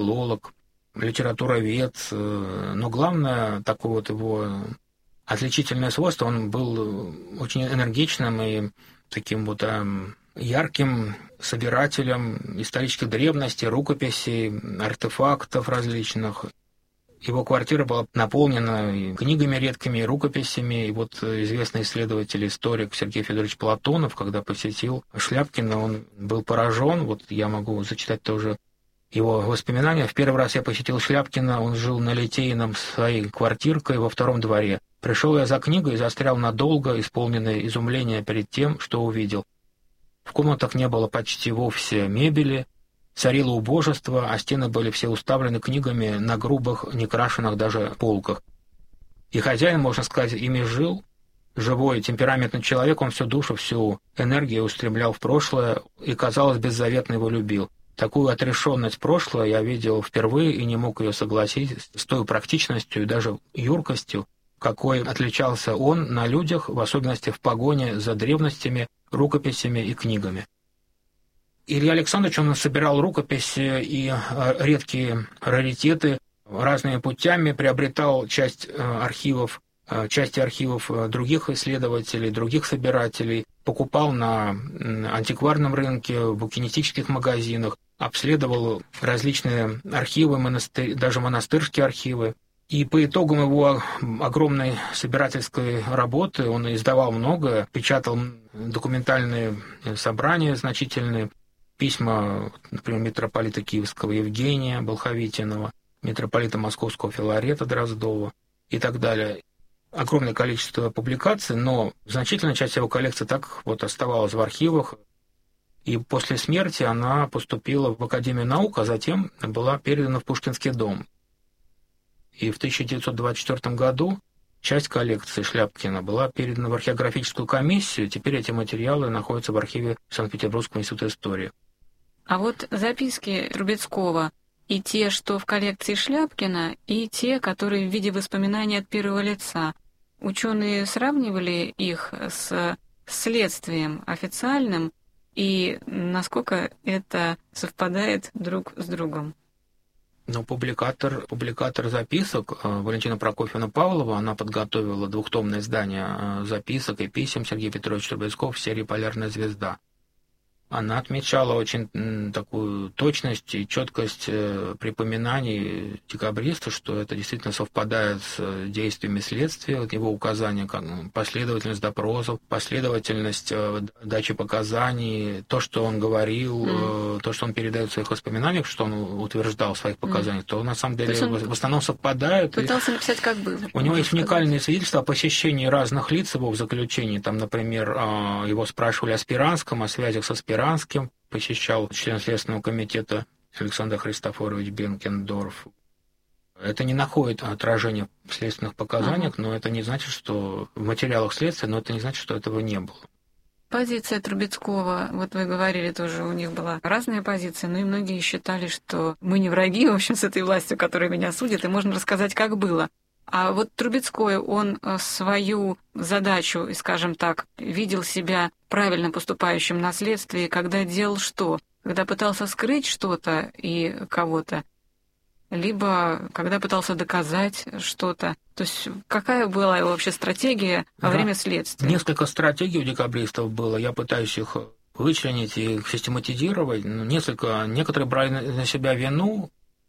филолог, литературовед, но главное такое вот его отличительное свойство, он был очень энергичным и таким вот ярким собирателем исторических древностей, рукописей, артефактов различных. Его квартира была наполнена и книгами редкими, и рукописями. И вот известный исследователь, историк Сергей Федорович Платонов, когда посетил Шляпкина, он был поражен. Вот я могу зачитать тоже его воспоминания. В первый раз я посетил Шляпкина, он жил на Литейном своей квартиркой во втором дворе. Пришел я за книгой и застрял надолго, исполненный изумления перед тем, что увидел. В комнатах не было почти вовсе мебели, царило убожество, а стены были все уставлены книгами на грубых, некрашенных даже полках. И хозяин, можно сказать, ими жил. Живой, темпераментный человек, он всю душу, всю энергию устремлял в прошлое и, казалось, беззаветно его любил. Такую отрешенность прошлого я видел впервые и не мог ее согласить с той практичностью и даже юркостью, какой отличался он на людях, в особенности в погоне за древностями, рукописями и книгами. Илья Александрович, он собирал рукописи и редкие раритеты разными путями, приобретал части архивов других исследователей, других собирателей, покупал на антикварном рынке, в букинистических магазинах, обследовал различные архивы, даже монастырские архивы. И по итогам его огромной собирательской работы он издавал многое, печатал документальные собрания значительные, письма, например, митрополита Киевского Евгения Болховитинова, митрополита Московского Филарета Дроздова и так далее. Огромное количество публикаций, но значительная часть его коллекции так вот оставалась в архивах. И после смерти она поступила в Академию наук, а затем была передана в Пушкинский дом. И в 1924 году часть коллекции Шляпкина была передана в археографическую комиссию. Теперь эти материалы находятся в архиве Санкт-Петербургского института истории. А вот записки Трубецкого, и те, что в коллекции Шляпкина, и те, которые в виде воспоминаний от первого лица, ученые сравнивали их с следствием официальным, и насколько это совпадает друг с другом? Но публикатор записок Валентина Прокофьевна Павлова, она подготовила двухтомное издание записок и писем Сергея Петровича Трубецкого в серии «Полярная звезда». Она отмечала очень такую точность и четкость припоминаний декабриста, что это действительно совпадает с действиями следствия, его указания, как последовательность допросов, последовательность дачи показаний, то, что он говорил, то, что он передает в своих воспоминаниях, что он утверждал в своих показаниях, то на самом деле в основном совпадает. Пытался написать, как было. У него есть уникальные свидетельства о посещении разных лиц его в заключении. Там, например, его спрашивали о Спиранском, о связях со Спиранским, посещал член Следственного комитета Александр Христофорович Бенкендорф. Это не находит отражения в следственных показаниях, но это не значит, что в материалах следствия, но это не значит, что этого не было. Позиция Трубецкого, вот вы говорили тоже, у них была разная позиция, но и многие считали, что мы не враги, в общем, с этой властью, которая меня судит, и можно рассказать, как было. А вот Трубецкой, он свою задачу, скажем так, видел себя правильно поступающим на следствии, когда делал что? Когда пытался скрыть что-то и кого-то, либо когда пытался доказать что-то. То есть какая была его вообще стратегия во время следствия? Несколько стратегий у декабристов было. Я пытаюсь их вычленить и их систематизировать. Некоторые брали на себя вину,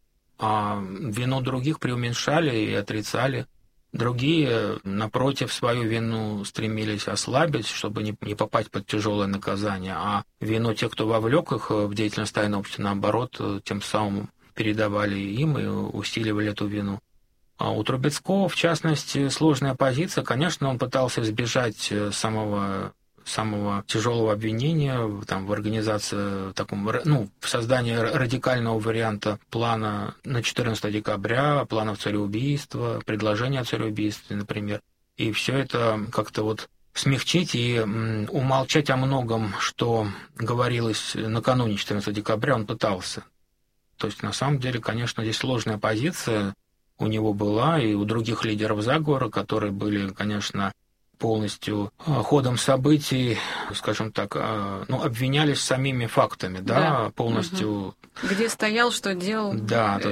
а вину других преуменьшали и отрицали. Другие, напротив, свою вину стремились ослабить, чтобы не попасть под тяжелое наказание, а вину тех, кто вовлек их в деятельность тайного общества, наоборот, тем самым передавали им и усиливали эту вину. А у Трубецкого, в частности, сложная позиция. Конечно, он пытался избежать самого тяжелого обвинения в организации, в создании радикального варианта плана на 14 декабря, планов цареубийства, предложения о цареубийстве, например. И все это как-то смягчить и умолчать о многом, что говорилось накануне 14 декабря, он пытался. То есть, на самом деле, конечно, здесь сложная позиция у него была, и у других лидеров заговора, которые были, конечно, полностью ходом событий, скажем так, обвинялись самими фактами, да. Полностью. Где стоял, что делал. Да,